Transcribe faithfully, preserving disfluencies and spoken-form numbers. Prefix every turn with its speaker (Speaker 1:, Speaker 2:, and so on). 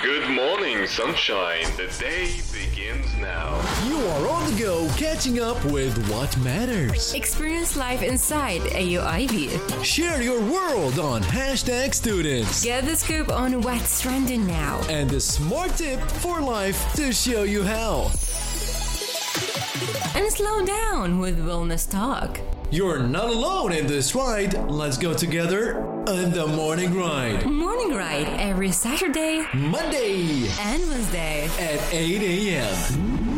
Speaker 1: Good morning, sunshine. The day begins now.
Speaker 2: You are on the go, catching up with what matters.
Speaker 3: Experience life inside A U I V.
Speaker 2: Share your world on hashtag students.
Speaker 3: Get the scoop on what's trending now.
Speaker 2: And the smart tip for life to show you how.
Speaker 3: And slow down with wellness talk.
Speaker 2: You're not alone in this ride. Let's go together on the morning ride.
Speaker 3: Morning ride every Saturday,
Speaker 2: Monday,
Speaker 3: and Wednesday
Speaker 2: at eight a.m.